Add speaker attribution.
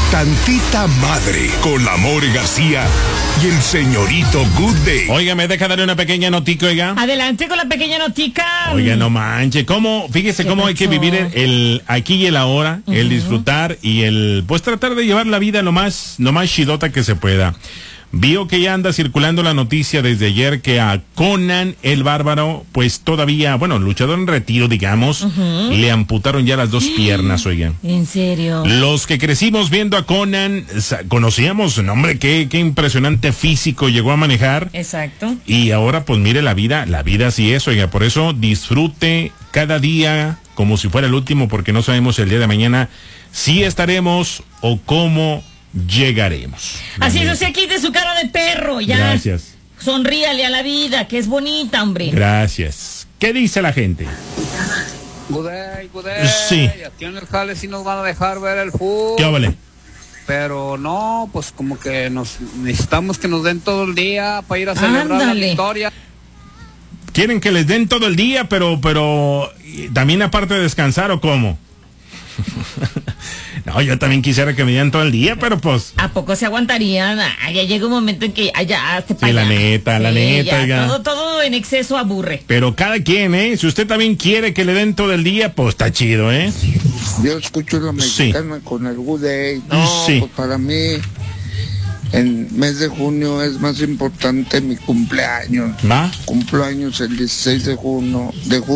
Speaker 1: Tantita Madre con la More García y el señorito Good Day.
Speaker 2: Oiga, me deja darle una pequeña notica, oiga.
Speaker 3: Adelante con la pequeña notica.
Speaker 2: Oiga, no manche, fíjese cómo hay que vivir el aquí y el ahora, el disfrutar y pues tratar de llevar la vida lo más chidota que se pueda. Vio que ya anda circulando la noticia desde ayer que a Conan el Bárbaro, pues todavía, luchador en retiro, digamos, le amputaron ya las 2 piernas, oigan.
Speaker 3: ¿En serio?
Speaker 2: Los que crecimos viendo a Conan, conocíamos, hombre, qué impresionante físico llegó a manejar.
Speaker 3: Exacto.
Speaker 2: Y ahora, pues mire la vida así es, oiga, por eso disfrute cada día como si fuera el último, porque no sabemos el día de mañana si estaremos o cómo llegaremos.
Speaker 3: Así es, usted quite su cara de perro, ya.
Speaker 2: Gracias.
Speaker 3: Sonríale a la vida, que es bonita, hombre.
Speaker 2: Gracias. ¿Qué dice la gente?
Speaker 4: Gudey.
Speaker 2: Sí.
Speaker 4: Aquí en el jale sí nos van a dejar ver el fútbol.
Speaker 2: ¿Qué vale?
Speaker 4: Pero no, pues como que necesitamos que nos den todo el día para ir a celebrar la victoria.
Speaker 2: ¿Quieren que les den todo el día, pero también aparte de descansar o cómo? No, yo también quisiera que me dieran todo el día, pero pues...
Speaker 3: ¿A poco se aguantarían? Ya llega un momento en que ya se
Speaker 2: sí, la neta,
Speaker 3: ya, todo en exceso aburre.
Speaker 2: Pero cada quien, si usted también quiere que le den todo el día, pues está chido,
Speaker 5: Yo escucho la mexicana con el Good Day. No,
Speaker 2: sí.
Speaker 5: Pues para mí, en mes de junio es más importante mi cumpleaños.
Speaker 2: ¿Va?
Speaker 5: Cumplo años el 16 de junio.